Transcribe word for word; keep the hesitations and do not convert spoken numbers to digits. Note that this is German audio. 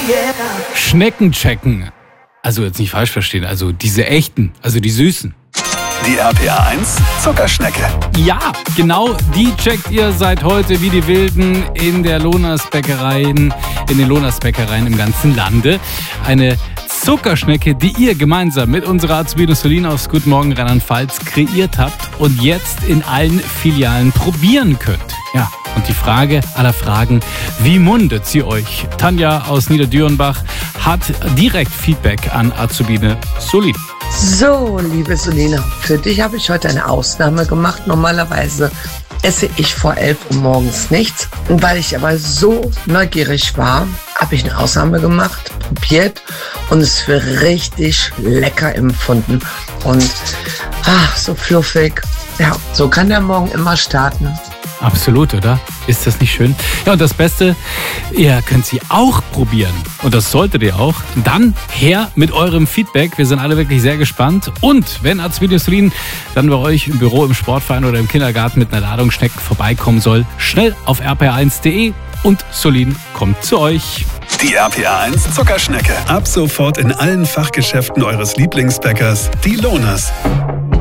Schnecken checken. Also jetzt nicht falsch verstehen, also diese echten, also die süßen. Die R P A eins Zuckerschnecke. Ja, genau, die checkt ihr seit heute wie die Wilden in der Lohners-Bäckereien, in den Lohners-Bäckereien im ganzen Lande. Eine Zuckerschnecke, die ihr gemeinsam mit unserer Azubine Soline aus Guten Morgen Rheinland-Pfalz kreiert habt und jetzt in allen Filialen probieren könnt. Ja, und die Frage aller Fragen, wie mundet sie euch? Tanja aus Niederdürenbach hat direkt Feedback an Azubine Soline. So, liebe Soline, für dich habe ich heute eine Ausnahme gemacht. Normalerweise esse ich vor elf Uhr morgens nichts. Und weil ich aber so neugierig war, habe ich eine Ausnahme gemacht, probiert und es für richtig lecker empfunden. Und ach, so fluffig. Ja, so kann der Morgen immer starten. Absolut, oder? Ist das nicht schön? Ja, und das Beste, ihr könnt sie auch probieren. Und das solltet ihr auch. Dann her mit eurem Feedback. Wir sind alle wirklich sehr gespannt. Und wenn Azubine Soline dann bei euch im Büro, im Sportverein oder im Kindergarten mit einer Ladung Schnecken vorbeikommen soll, schnell auf r p a eins punkt de und Soline kommt zu euch. Die R P A eins Zuckerschnecke. Ab sofort in allen Fachgeschäften eures Lieblingsbäckers, die Lohners.